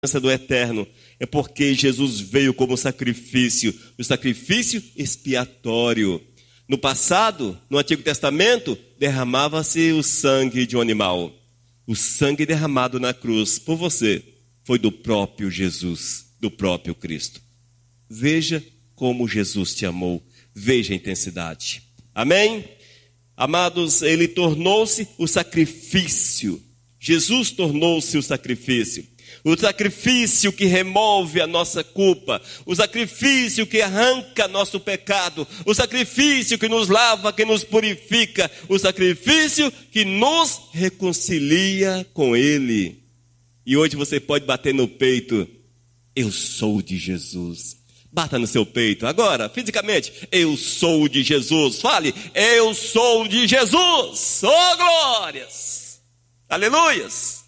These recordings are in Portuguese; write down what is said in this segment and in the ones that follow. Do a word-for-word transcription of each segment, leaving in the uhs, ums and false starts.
do eterno, é porque Jesus veio como sacrifício, o sacrifício expiatório. No passado, no Antigo Testamento, derramava-se o sangue de um animal. O sangue derramado na cruz por você foi do próprio Jesus, do próprio Cristo. Veja como Jesus te amou, veja a intensidade. Amém? Amados, ele tornou-se o sacrifício. Jesus tornou-se o sacrifício. O sacrifício que remove a nossa culpa, o sacrifício que arranca nosso pecado, o sacrifício que nos lava, que nos purifica, o sacrifício que nos reconcilia com Ele. E hoje você pode bater no peito: eu sou de Jesus. Bata no seu peito, agora, fisicamente: eu sou de Jesus. Fale: eu sou de Jesus. Oh, glórias! Aleluias!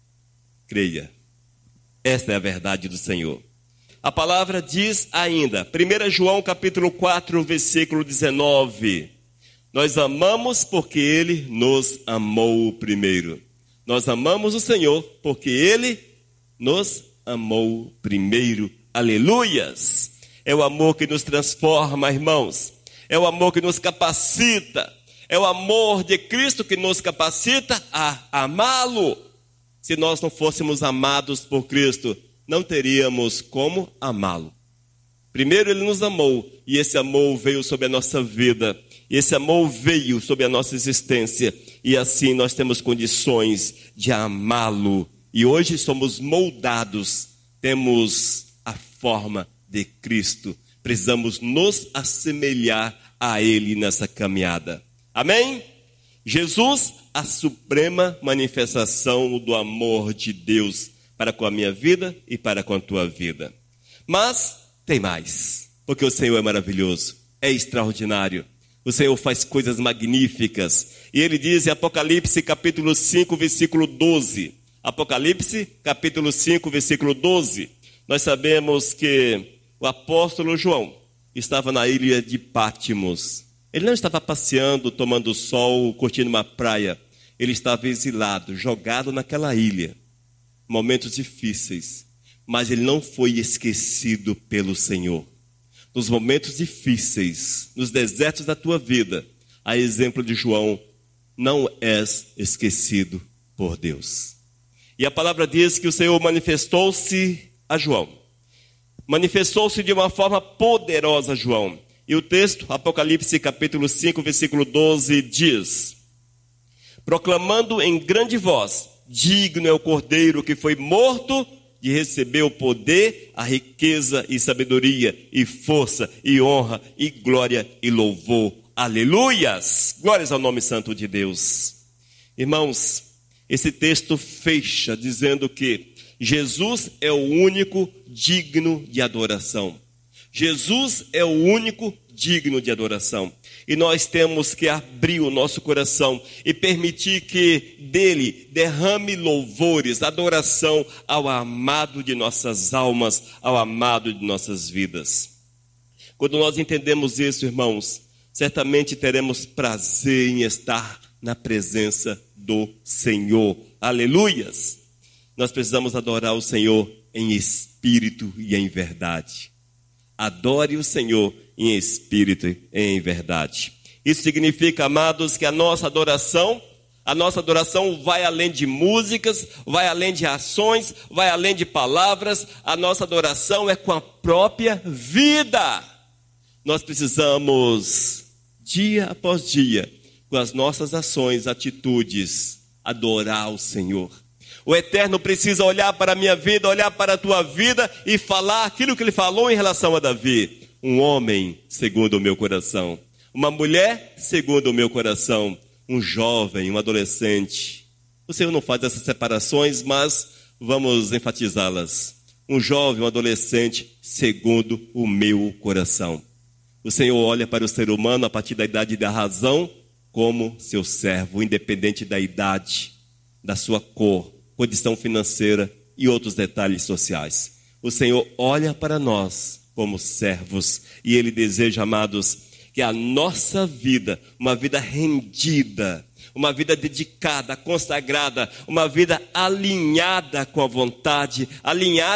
Creia. Esta é a verdade do Senhor. A palavra diz ainda, primeiro João capítulo quatro, versículo dezenove. Nós amamos porque Ele nos amou primeiro. Nós amamos o Senhor porque Ele nos amou primeiro. Aleluias! É o amor que nos transforma, irmãos. É o amor que nos capacita. É o amor de Cristo que nos capacita a amá-lo. Se nós não fôssemos amados por Cristo, não teríamos como amá-lo. Primeiro Ele nos amou, e esse amor veio sobre a nossa vida. E esse amor veio sobre a nossa existência. E assim nós temos condições de amá-lo. E hoje somos moldados, temos a forma de Cristo. Precisamos nos assemelhar a Ele nessa caminhada. Amém? Jesus, a suprema manifestação do amor de Deus para com a minha vida e para com a tua vida. Mas tem mais, porque o Senhor é maravilhoso, é extraordinário. O Senhor faz coisas magníficas. E Ele diz em Apocalipse capítulo cinco, versículo doze. Apocalipse capítulo cinco, versículo doze. Nós sabemos que o apóstolo João estava na ilha de Pátimos. Ele não estava passeando, tomando sol, curtindo uma praia. Ele estava exilado, jogado naquela ilha. Momentos difíceis. Mas ele não foi esquecido pelo Senhor. Nos momentos difíceis, nos desertos da tua vida, a exemplo de João, não és esquecido por Deus. E a palavra diz que o Senhor manifestou-se a João. Manifestou-se de uma forma poderosa a João. E o texto, Apocalipse capítulo cinco, versículo doze, diz: proclamando em grande voz: digno é o Cordeiro que foi morto de receber o poder, a riqueza e sabedoria, e força, e honra, e glória, e louvor. Aleluias! Glórias ao nome santo de Deus. Irmãos, esse texto fecha dizendo que Jesus é o único digno de adoração. Jesus é o único digno de adoração. E nós temos que abrir o nosso coração e permitir que dele derrame louvores, adoração ao amado de nossas almas, ao amado de nossas vidas. Quando nós entendemos isso, irmãos, certamente teremos prazer em estar na presença do Senhor. Aleluias! Nós precisamos adorar o Senhor em espírito e em verdade. Adore o Senhor em espírito e em verdade. Isso significa, amados, que a nossa adoração, a nossa adoração vai além de músicas, vai além de ações, vai além de palavras. A nossa adoração é com a própria vida. Nós precisamos, dia após dia, com as nossas ações, atitudes, adorar o Senhor. O Eterno precisa olhar para a minha vida, olhar para a tua vida e falar aquilo que Ele falou em relação a Davi. Um homem segundo o meu coração. Uma mulher segundo o meu coração. Um jovem, um adolescente. O Senhor não faz essas separações, mas vamos enfatizá-las. Um jovem, um adolescente segundo o meu coração. O Senhor olha para o ser humano a partir da idade e da razão como seu servo, independente da idade, da sua cor, condição financeira e outros detalhes sociais. O Senhor olha para nós como servos e Ele deseja, amados, que a nossa vida, uma vida rendida, uma vida dedicada, consagrada, uma vida alinhada com a vontade, alinhada